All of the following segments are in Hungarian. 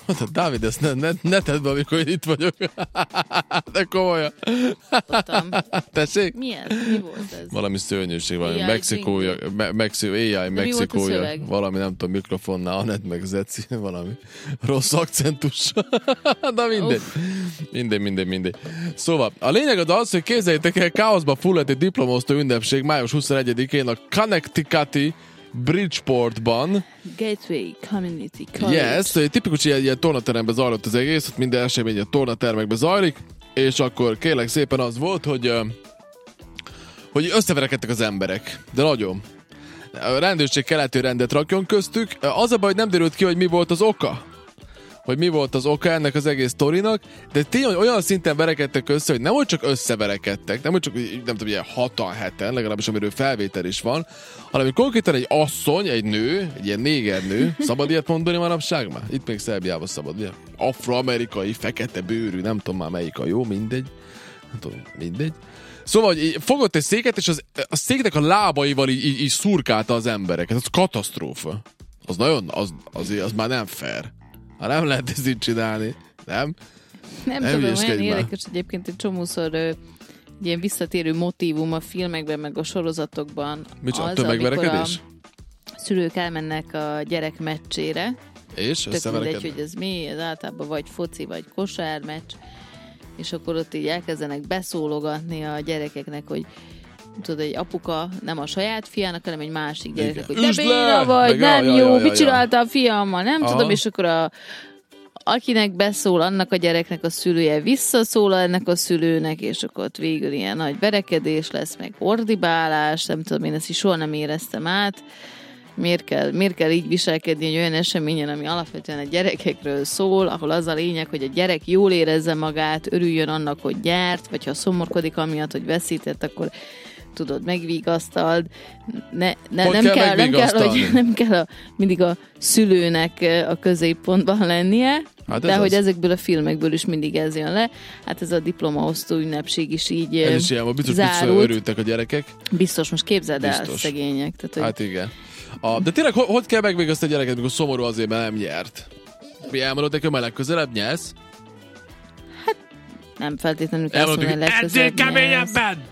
Dávid, ezt ne tedd be, amikor itt vagyok. De komolyan. Tessék? Mi ez? Mi volt ez? Valami szörnyűség, valami mexikója, AI mexikója, valami nem tudom, mikrofonnál, Anett meg Zeci, valami rossz akcentus. Na mindegy. Szóval, a lényeg az, hogy képzeljétek el, káoszba fulladt egy diplomaosztó ünnepség május 21-én a Connecticuti Bridgeportban. Gateway Community College. Yes, tipikus ilyen tornateremben zajlott az egész, ott minden esemény a tornatermekben zajlik, és akkor kérlek szépen az volt, hogy összeverekedtek az emberek. De nagyon. A rendőrség keleti rendet rakjon köztük. Az a baj, hogy nem derült ki, hogy mi volt az oka. Hogy mi volt az oka ennek az egész sztorinak, de tényleg olyan szinten verekedtek össze, hogy nem hogy csak összeverekedtek, nem hogy csak, nem tudom, ilyen 6-7-en, legalábbis amiről felvétel is van, hanem konkrétan egy asszony, egy nő, egy ilyen négernő, szabad ilyet mondani manapság már? Itt még Szerbiában szabad, ugye? Afroamerikai, fekete bőrű, nem tudom már melyik a jó, mindegy. Nem tudom, mindegy. Szóval, hogy fogott egy széket, és a széknek a lábaival így szurkálta az embereket. Ez katasztrófa. Az nagyon, az már nem fair. Nem lehet ezt így csinálni. Nem tudom, olyan érdekes egyébként egy csomószor ilyen visszatérő motívum a filmekben, meg a sorozatokban. Micsoda, tömegverekedés? A szülők elmennek a gyerek meccsére. És összeverekednek? Mindegy, hogy ez mi, ez általában vagy foci, vagy kosármeccs, és akkor ott így elkezdenek beszólogatni a gyerekeknek, hogy tudod, egy apuka nem a saját fiának, hanem egy másik gyereknek, hogy te béna vagy, nem jó, mit csináltál a fiammal, nem tudom, és akkor akinek beszól, annak a gyereknek a szülője visszaszól ennek a szülőnek, és akkor ott végül ilyen nagy verekedés lesz, meg ordibálás, nem tudom, én ezt is soha nem éreztem át. Miért kell így viselkedni egy olyan eseményen, ami alapvetően a gyerekekről szól, ahol az a lényeg, hogy a gyerek jól érezze magát, örüljön annak, hogy nyert, vagy ha szomorkodik amiatt, hogy veszített, akkor tudod, megvigasztald. Nem kell mindig a szülőnek a középpontban lennie, hát de hogy ezekből a filmekből is mindig ez jön le. Hát ez a diplomaosztó ünnepség is így ez is ilyen, biztos örültek a gyerekek. Biztos, most képzeld el, szegények. Tehát, hogy... Hát igen. De tényleg, hogy kell megvégezteni a gyereket, amikor szomorú azért, mert nem nyert? Mi elmondod neki, hogy már legközelebb nyersz? Hát nem feltétlenül kell mondani, hogy legközelebb nyersz.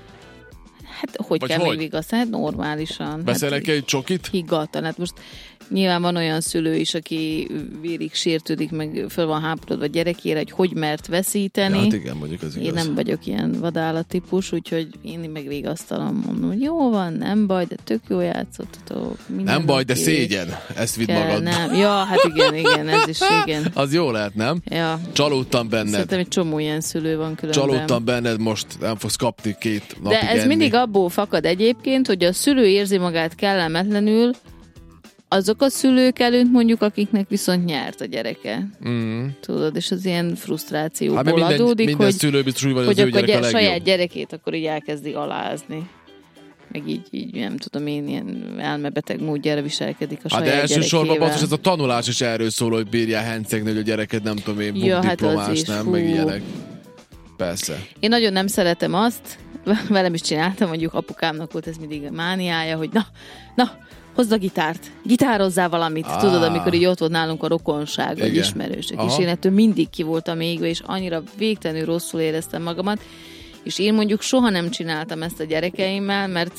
Hát hogy vagy kell megvigasztani? Hát normálisan. Beszélnek egy csokit? Higgadtan. Hát most nyilván van olyan szülő is, aki vérig sértődik, meg föl van háborodva gyerekére, hogy mert veszíteni. Hát igen, mondjuk az igaz. Én nem vagyok ilyen vadállattípus, úgyhogy én megvigasztalom, mondom, hogy jó van, nem baj, de tök jó játszottatok. Nem baj, de szégyen. Ezt vidd magadba. Ja, hát igen, ez is igen. Az jó lehet, nem? Ja. Csalódtam benned. Szerintem egy csomó ilyen szülő van különben. Csalódtam benned, most nem fogsz kapni 2 napig De ez enni. mindig abból fakad egyébként, hogy a szülő érzi magát kellemetlenül, azok a szülők előtt mondjuk, akiknek viszont nyert a gyereke. Tudod, és az ilyen frusztrációból adódik, minden szülő biztos úgy van, hogy az ő gyerek a legjobb. Saját gyerekét akkor így elkezdi alázni. Meg így nem tudom én, ilyen elmebeteg módjára viselkedik a saját gyerekével. De elsősorban basszus, ez a tanulás is erről szól, hogy bírjál hencegni, hogy a gyereked nem tudom én, diplomás, nem, meg ilyenek. Persze. Én nagyon nem szeretem azt, velem is csináltam, mondjuk apukámnak volt ez mindig a mániája, hogy na, hozd a gitárt, gitározzál valamit, tudod, amikor így ott volt nálunk a rokonság, vagy ismerősök, és én ettől mindig ki voltam égve, és annyira végtelenül rosszul éreztem magamat, és én mondjuk soha nem csináltam ezt a gyerekeimmel, mert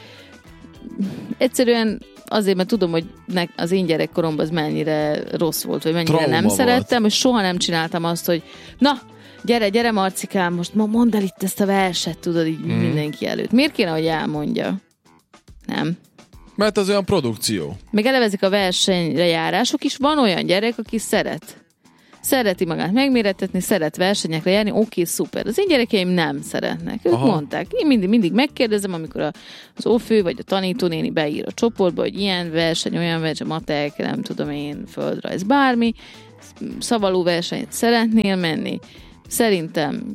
egyszerűen azért, mert tudom, hogy az én gyerekkoromban az mennyire rossz volt, vagy mennyire trauma nem szerettem, hogy soha nem csináltam azt, hogy na, gyere Marcikám, most mondd el itt ezt a verset, tudod, így mindenki előtt. Miért kéne, hogy elmondja? Nem. Mert az olyan produkció. Meg elevezik a versenyre járások is. Van olyan gyerek, aki szereti magát megmérettetni, szeret versenyekre járni, oké, szuper. Az én gyerekeim nem szeretnek. Ők mondták. Én mindig megkérdezem, amikor az ófő vagy a tanítónéni beír a csoportba, hogy ilyen verseny, olyan verseny, matek, nem tudom én, földrajz, bármi, szavaló versenyt szeretnél menni. Szerintem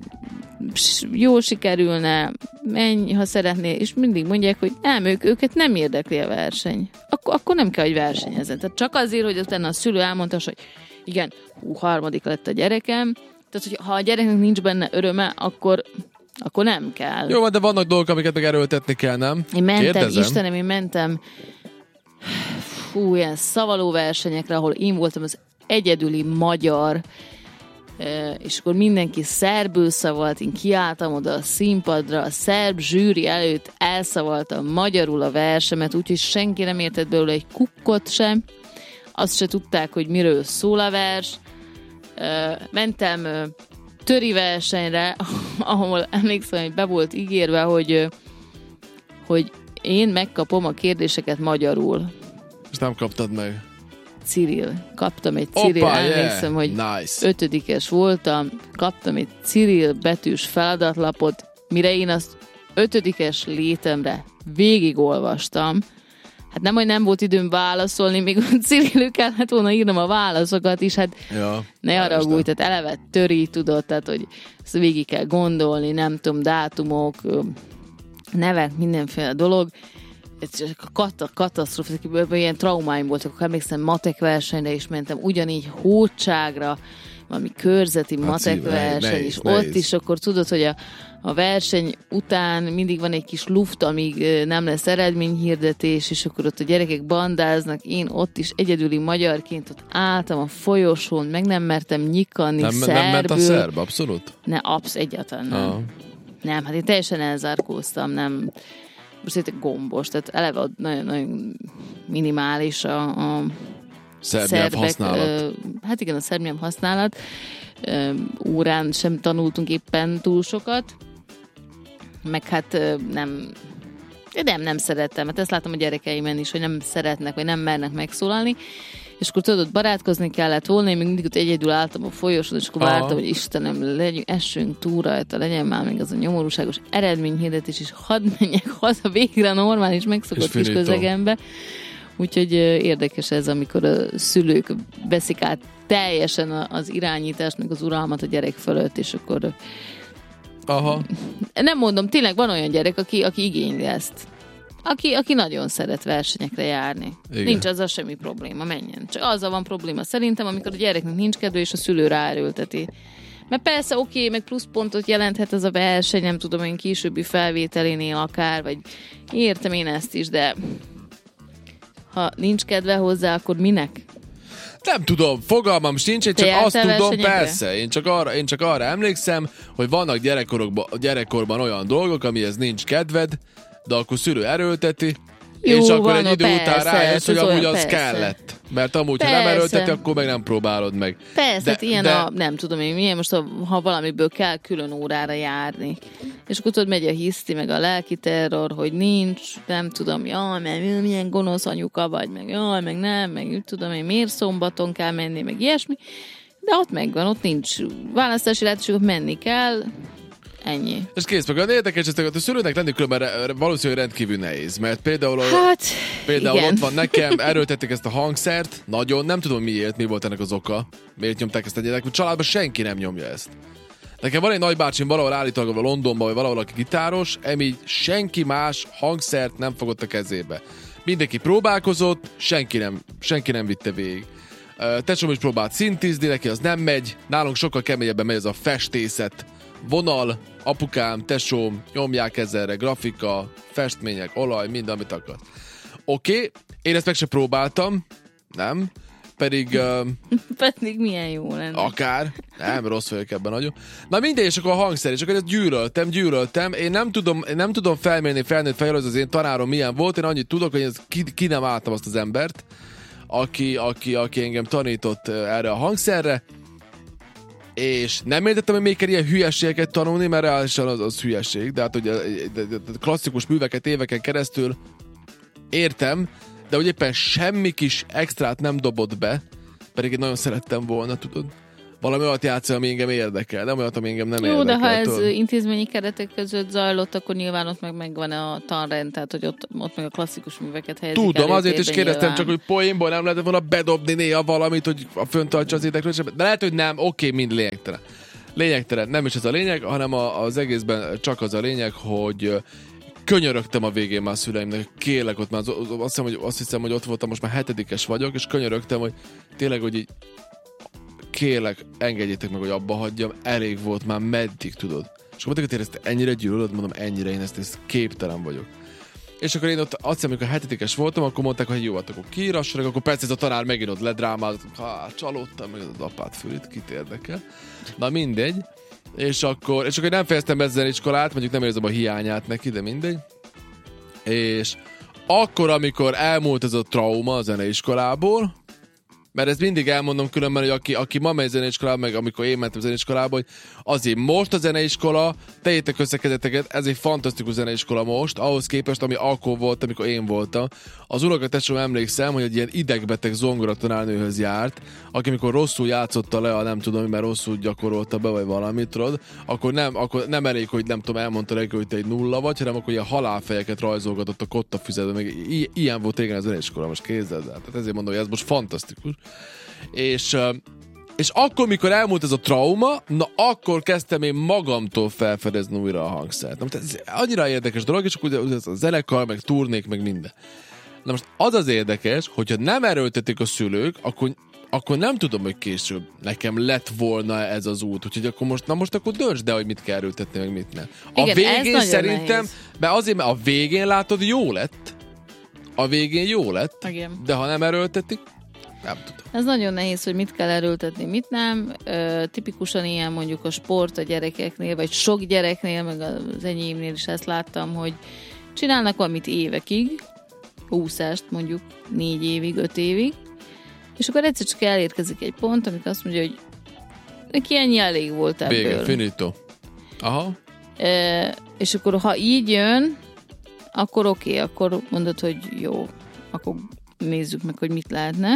jól sikerülne, menj, ha szeretnél, és mindig mondják, hogy nem, őket nem érdekli a verseny. Akkor nem kell, hogy versenyezzen. Tehát csak azért, hogy utána a szülő elmondta, hogy igen, 3. lett a gyerekem, tehát hogy ha a gyereknek nincs benne öröme, akkor nem kell. Jó, de vannak dolgok, amiket meg erőltetni kell, nem? Én mentem ilyen szavaló versenyekre, ahol én voltam az egyedüli magyar, és akkor mindenki szerbül szavalt, én kiálltam oda a színpadra, a szerb zsűri előtt elszavaltam magyarul a versemet, úgyhogy senki nem értett belőle egy kukkot sem, azt se tudták, hogy miről szól a vers. Mentem töri versenyre, ahol emlékszem, hogy be volt ígérve, hogy én megkapom a kérdéseket magyarul. És nem kaptad meg? Cyril. Kaptam egy Cyril, emlékszem, hogy nice. 5-es voltam, kaptam egy Cyril betűs feladatlapot, mire én azt 5-es létemre végigolvastam. Hát nem, hogy nem volt időm válaszolni, még Cyrilül kellett volna írnom a válaszokat is, hát ne haragudj, tehát eleve töri, tudod, tehát hogy ezt végig kell gondolni, nem tudom, dátumok, nevek, mindenféle dolog. Katasztrófa, ilyen traumáim voltak, akkor emlékszem, matek versenyre is mentem, ugyanígy hódságra, valami körzeti matek verseny, és ott is akkor tudod, hogy a verseny után mindig van egy kis luft, amíg nem lesz eredményhirdetés, és akkor ott a gyerekek bandáznak, én ott is egyedüli magyarként ott álltam a folyosón, meg nem mertem nyikani szerbül. Nem ment a szerb, abszolút? Egyáltalán nem. Nem, hát én teljesen elzárkóztam, nem. Most itt gombos, tehát eleve nagyon minimális a szerb használat. Hát igen, a szerb nyelv használat. Órán sem tanultunk éppen túl sokat. Meg hát nem szerettem. Hát ezt látom a gyerekeimen is, hogy nem szeretnek, vagy nem mernek megszólalni. És akkor tudod, barátkozni kellett volna, én még mindig ott egyedül álltam a folyosón, és akkor vártam, hogy Istenem, essünk túl rajta, legyen már még az a nyomorúságos eredményhirdetés, és hadd menjek haza végre a normális, megszokott kis közegembe. Úgyhogy érdekes ez, amikor a szülők veszik át teljesen az irányítást, meg az uralmat a gyerek fölött, és akkor... Aha. Nem mondom, tényleg van olyan gyerek, aki igényli ezt. Aki nagyon szeret versenyekre járni. Igen. Nincs azzal semmi probléma, menjen. Csak azzal van probléma szerintem, amikor a gyereknek nincs kedve, és a szülő ráerőlteti. Mert persze oké, meg pluszpontot jelenthet ez a verseny, nem tudom én későbbi felvételénél akár, vagy értem én ezt is, de ha nincs kedve hozzá, akkor minek? Nem tudom, fogalmam sincs, én csak azt tudom, persze, én csak arra emlékszem, hogy vannak gyerekkorban olyan dolgok, amihez nincs kedved, de akkor szülő erőlteti, és akkor egy idő után rájössz, hogy amúgy az kellett. Mert amúgy, ha nem erőlteti, akkor meg nem próbálod meg. Persze, ilyen nem tudom én milyen, most ha valamiből kell külön órára járni. És akkor tudod, megy a hiszti, meg a lelki terror, hogy nincs, nem tudom, mert milyen gonosz anyuka vagy, meg nem, meg tudom én, miért szombaton kell menni, meg ilyesmi. De ott megvan, ott nincs választási lehetőség, ott menni kell. Ennyi. És kész meg, érdekes, hogy a szülőnek lenni különben valószínűleg rendkívül nehéz, mert például ott van nekem, erőltették ezt a hangszert, nagyon, nem tudom miért, mi volt ennek az oka, miért nyomták ezt a gyerek, a családban senki nem nyomja ezt. Nekem van egy nagybácsim valahol állítólag Londonban, vagy valahol, aki gitáros, emi senki más hangszert nem fogott a kezébe. Mindenki próbálkozott, senki nem vitte végig. Tesóm is próbált szintizni, neki az nem megy, nálunk sokkal keményebben megy ez a festészet vonal, apukám, tesóm, nyomják ezerre, grafika, festmények, olaj, minden, amit akar. Oké, én ezt meg se próbáltam, nem, pedig... Pedig milyen jó lenne. Akár, nem, rossz vagyok ebben nagyon. Na mindegy, és akkor a hangszer, és akkor ezt gyűröltem. Én nem tudom felmérni felnőtt fejjel, az én tanárom milyen volt, én annyit tudok, hogy ki nem álltam azt az embert, aki engem tanított erre a hangszerre, és nem értettem, hogy még kell ilyen hülyeségeket tanulni, mert reálisan az hülyeség, de hát ugye klasszikus műveket éveken keresztül értem, de hogy éppen semmi kis extrát nem dobott be, pedig én nagyon szerettem volna, tudod. Valami olyat játszani, ami engem érdekel, nem olyat, ami engem nem érdekel. Jó, de ha ez intézményi keretek között zajlott, akkor nyilván ott megvan a tanrend, tehát hogy ott meg a klasszikus műveket helyezik. Tudom, azért is kérdeztem, csak hogy poénból nem lehetett volna bedobni néha valamit, hogy föntartsa az érdeklődést. De lehet, hogy nem, oké, mind lényegtelen. Lényegtelen, nem is ez a lényeg, hanem az egészben csak az a lényeg, hogy könyörögtem a végén már a szüleimnek, kérlek, ott már azt hiszem, hogy ott voltam, most már 7-es vagyok, és könyörögtem, hogy tényleg, hogy így kérlek, engedjétek meg, hogy abba hagyjam, elég volt már, meddig tudod. És mondták, hogy ezt ennyire gyűlölöd, mondom, ennyire, én ezt képtelen vagyok. És akkor én ott azt hiszem, amikor 7-es voltam, akkor mondták, hogy jó, akkor kiírassanak, akkor persze ez a tanár megint ott ledrámált, csalódtam, meg az apát fölít, kit érdekel. Na mindegy. És akkor nem fejeztem be zeneiskolát, mondjuk nem érzem a hiányát neki, de mindegy. És akkor, amikor elmúlt ez a trauma a zeneiskolából, mert ezt mindig elmondom különben, hogy aki ma megy zeneiskolába, meg amikor én mentem zeneiskolába, hogy azért most a zeneiskola, tegyétek össze kezeteket, ez egy fantasztikus zeneiskola most, ahhoz képest, ami akkor volt, amikor én voltam. Az unokatestvér emlékszem, hogy egy ilyen idegbeteg zongoratanárnőhöz járt, aki amikor rosszul játszotta le, nem tudom, mert rosszul gyakorolta be, vagy valamit, tudod, akkor nem elég, hogy nem tudom, elmondta neki, hogy te egy 0 vagy, hanem akkor ilyen halálfejeket rajzolgatott a kottafüzetben, meg ilyen volt régen a zeneiskola, most képzeld el. Tehát ezért mondom, hogy ez most fantasztikus. És akkor, mikor elmúlt ez a trauma, na akkor kezdtem én magamtól felfedezni újra a hangszert. Na, ez annyira érdekes dolog, és akkor ugye a zenekar, meg turnék, meg minden. Na most az érdekes, hogyha nem erőltetik a szülők, akkor nem tudom, hogy később nekem lett volna ez az út. Úgyhogy akkor most akkor döntsd el, hogy mit kell erőltetni, meg mit nem. A igen, végén szerintem, mert a végén látod, jó lett. A végén jó lett, igen. De ha nem erőltetik, nem tudom. Ez nagyon nehéz, hogy mit kell erőltetni, mit nem. Tipikusan ilyen mondjuk a sport a gyerekeknél, vagy sok gyereknél, meg az enyémnél is ezt láttam, hogy csinálnak valamit évekig, úszást mondjuk 4 évig, 5 évig, és akkor egyszer csak elérkezik egy pont, amikor azt mondja, hogy neki ennyi elég volt ebből. Vége, finito. Aha. És akkor ha így jön, akkor oké, akkor mondod, hogy jó, akkor nézzük meg, hogy mit lehetne.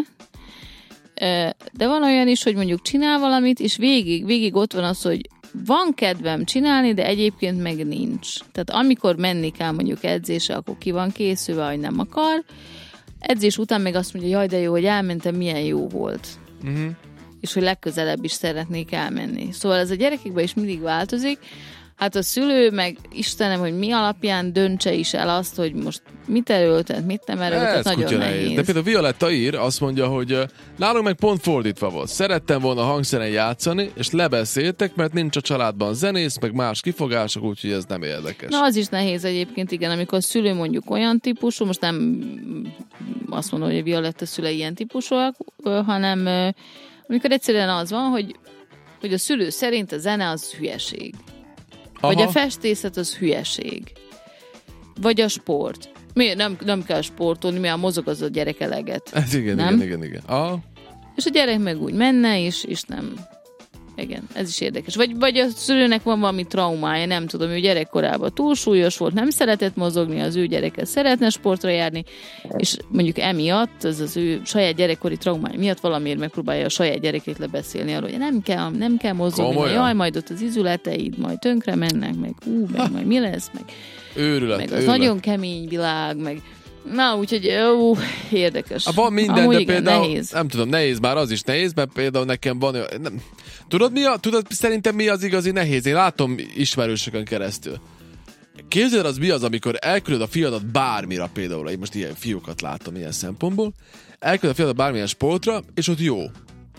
De van olyan is, hogy mondjuk csinál valamit, és végig ott van az, hogy van kedvem csinálni, de egyébként meg nincs. Tehát amikor menni kell mondjuk edzésre, akkor ki van készülve, hogy nem akar. Edzés után meg azt mondja, jaj, de jó, hogy elmentem, milyen jó volt. Uh-huh. És hogy legközelebb is szeretnék elmenni. Szóval ez a gyerekekben is mindig változik. Hát a szülő, meg Istenem, hogy mi alapján döntse is el azt, hogy most mit erőltet, mit nem erőltet, nagyon nehéz. De például Violetta ír, azt mondja, hogy nálunk meg pont fordítva volt. Szerettem volna hangszeren játszani, és lebeszéltek, mert nincs a családban zenész, meg más kifogások, úgyhogy ez nem érdekes. Na, az is nehéz egyébként, igen, amikor a szülő mondjuk olyan típusú, most nem azt mondom, hogy a Violetta szüle ilyen típusúak, hanem amikor egyszerűen az van, hogy a szülő szerint a zene az hülyeség. Aha. Vagy a festészet az hülyeség. Vagy a sport. Miért nem kell sportolni, mivel mozog az a gyerek eleget. Ez igen. Aha. És a gyerek meg úgy menne, és nem. Igen, ez is érdekes. Vagy a szülőnek van valami traumája, nem tudom, ő gyerekkorában túlsúlyos volt, nem szeretett mozogni, az ő gyereke szeretne sportra járni, és mondjuk emiatt, ez az ő saját gyerekkori traumája miatt valamiért megpróbálja a saját gyerekét lebeszélni arról, hogy nem kell mozogni, jaj, majd ott az izületeid majd tönkre mennek, meg meg mi lesz, meg őrület, meg az nagyon kemény világ, meg na, úgyhogy érdekes. Van minden, amúgy de igen, például nehéz. Nem tudom, nehéz, már az is nehéz, mert például nekem van nem, tudod szerintem mi az igazi nehéz? Én látom ismerősökön keresztül. Képzeld, az mi az, amikor elküldöd a fiadat bármira például, én most ilyen fiúkat látom ilyen szempontból, elküldöd a fiadat bármilyen sportra, és ott jó.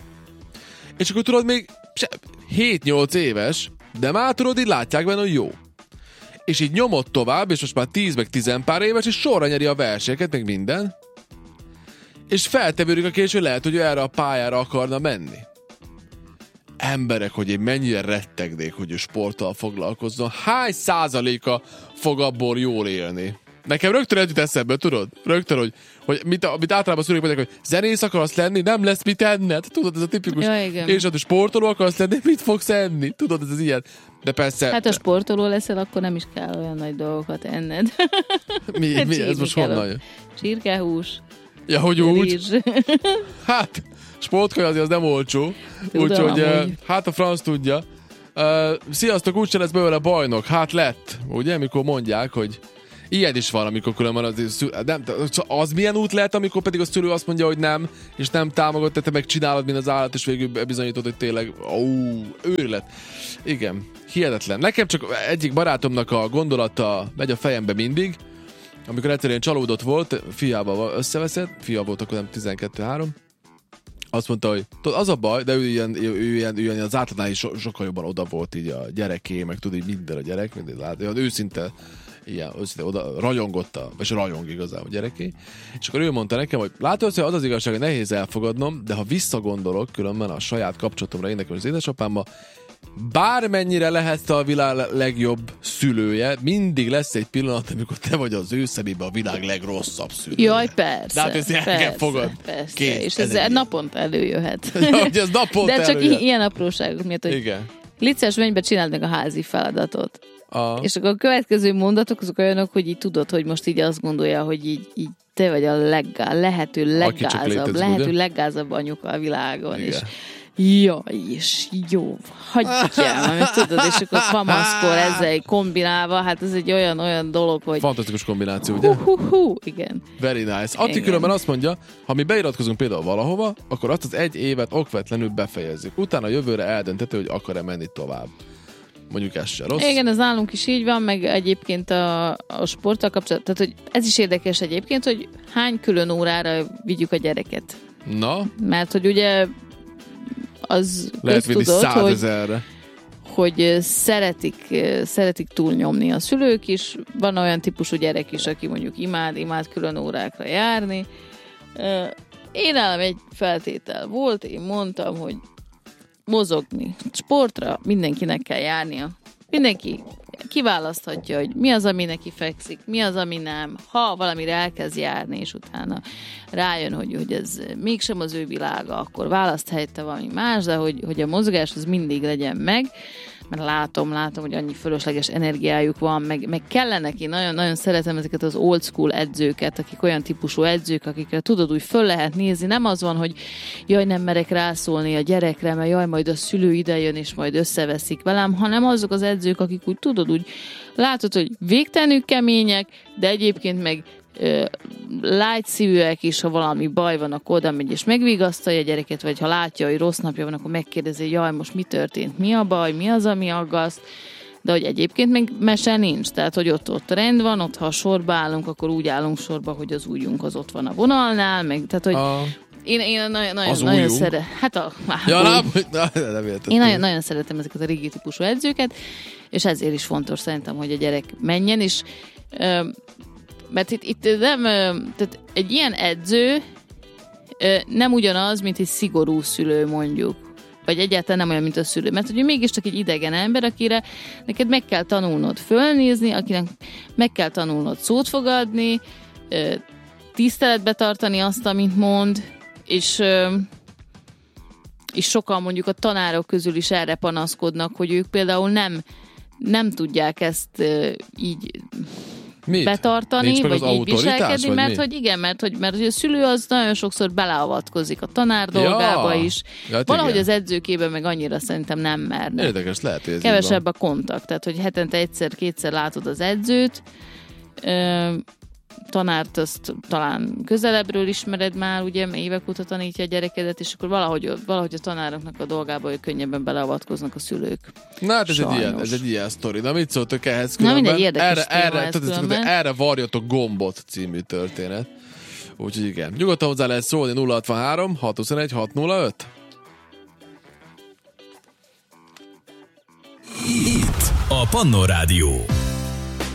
És akkor tudod, még 7-8 éves, de már tudod, így látják benne, hogy jó. És így nyomod tovább, és most már 10 meg 10 pár éves, és sorra nyeri a versenyeket, meg minden. És feltevődik a kérdés, hogy lehet, hogy erre a pályára akarna menni. Emberek, hogy én mennyire rettegnék, hogy ő sporttal foglalkozzon. Hány százaléka fog abból jól élni? Nekem rögtön együtt eszembe, tudod? Rögtön, hogy mit általában szülők mondják, hogy zenész akarsz lenni, nem lesz mit enned. Tudod, ez a tipikus. Ja, igen. És ha sportoló akarsz lenni, mit fogsz enni? Tudod, ez az ilyen. De persze... Hát ha sportoló leszel, akkor nem is kell olyan nagy dolgokat enned. Mi ez most honnan jön? Csirkehús. Ja, hogy úgy? Hát, sportkaja az nem olcsó. Úgyhogy hát a franc tudja. Sziasztok, úgyse lesz belőle bajnok. Hát lett, ugye? Mikor mondják, hogy ilyen is van, amikor különben az milyen út lehet, amikor pedig a szülő azt mondja, hogy nem, és nem támogat, te meg csinálod, mint az állat, és végül bizonyítod, hogy tényleg őrület. Igen, hihetetlen. Nekem csak egyik barátomnak a gondolata megy a fejembe mindig, amikor egyszerűen csalódott volt, fiával összeveszett, fia volt akkor nem 12-3, azt mondta, hogy az a baj, de ő ilyen az átlagnál is sokkal jobban oda volt így a gyereké, meg tudod, így minden a gyerek, mindig lát, olyan őszinte ilyen, oda rajongotta, és rajong igazából gyereké. És akkor ő mondta nekem, hogy látod, hogy az az igazság, hogy nehéz elfogadnom, de ha visszagondolok különben a saját kapcsolatomra, én nekem az édesapámmal, bármennyire lehetsz a világ legjobb szülője, mindig lesz egy pillanat, amikor te vagy az ő szemében a világ legrosszabb szülője. Jaj, persze. De hát ezt el kell fogad. Persze. Kész, és ez naponta előjöhet. Ja, hogy ez naponta de csak előjöhet. ilyen apróságok miatt, hogy igen. Légy szíves, menj be, csináld meg a házi feladatot. És akkor a következő mondatok azok olyanok, hogy így tudod, hogy most így azt gondolja, hogy így te vagy a lehető leggázabb anyuka a világon. Igen. És jaj, és jó, hagyjál, mert tudod, és akkor kamaszkor ezzel kombinálva, hát ez egy olyan dolog, hogy... Fantasztikus kombináció, ugye? Igen. Very nice. Atti különben azt mondja, ha mi beiratkozunk például valahova, akkor azt az 1 évet okvetlenül befejezzük. Utána jövőre eldönthető, hogy akar-e menni tovább. Mondjuk ez se rossz. Igen, ez nálunk is így van, meg egyébként a sporttal kapcsolatban, tehát hogy ez is érdekes egyébként, hogy hány külön órára vigyük a gyereket. Na? Mert hogy ugye az lehet vinni 100 000-re. hogy szeretik túlnyomni a szülők is. Van olyan típusú gyerek is, aki mondjuk imád külön órákra járni. Én nálam egy feltétel volt, én mondtam, hogy mozogni, sportra mindenkinek kell járnia. Mindenki kiválaszthatja, hogy mi az, ami neki fekszik, mi az, ami nem. Ha valamire elkezd járni, és utána rájön, hogy ez mégsem az ő világa, akkor választ helyette valami más, de hogy a mozgás az mindig legyen meg, mert látom, hogy annyi fölösleges energiájuk van, meg kellene, én nagyon szeretem ezeket az old school edzőket, akik olyan típusú edzők, akikre tudod, úgy föl lehet nézni, nem az van, hogy jaj, nem merek rászólni a gyerekre, mert jaj, majd a szülő idejön, és majd összeveszik velem, hanem azok az edzők, akik úgy tudod, úgy látod, hogy végtelenül kemények, de egyébként meg light szívűek is, ha valami baj van, akkor oda megy és megvigasztalja a gyereket, vagy ha látja, hogy rossz napja van, akkor megkérdezi, jaj, most mi történt, mi a baj, mi az, ami aggaszt, de hogy egyébként meg mese nincs, tehát hogy ott rend van, ott ha sorba állunk, akkor úgy állunk sorba, hogy az ujjunk az ott van a vonalnál, meg, tehát hogy én nagyon szeretem. Hát én nagyon szeretem ezeket a régi típusú edzőket, és ezért is fontos szerintem, hogy a gyerek menjen, és mert itt nem, tehát egy ilyen edző nem ugyanaz, mint egy szigorú szülő mondjuk, vagy egyáltalán nem olyan, mint a szülő, mert ugye mégiscsak egy idegen ember, akire neked meg kell tanulnod fölnézni, akinek meg kell tanulnod szót fogadni, tiszteletbe tartani azt, amit mond, és sokan mondjuk a tanárok közül is erre panaszkodnak, hogy ők például nem tudják ezt így betartani, vagy így viselkedni, mert hogy igen, mert hogy a szülő az nagyon sokszor beleavatkozik a tanár dolgába is. Valahogy igen. Az edzőkében meg annyira szerintem nem merne. Érdekes, lehet, hogy kevesebb a kontakt, tehát hogy hetente egyszer-kétszer látod az edzőt, tanárt azt talán közelebbről ismered már, ugye, évek óta tanítja a gyerekedet, és akkor valahogy a tanároknak a dolgába, hogy könnyebben beleavatkoznak a szülők. Na hát ez egy ilyen sztori. Na mit szóltok ehhez különben? Na mindegy, érdekes téma erre varjatok gombot című történet. Úgyhogy igen. Nyugodtan hozzá lehet szólni 063 621 605. Itt a Pannó Rádió.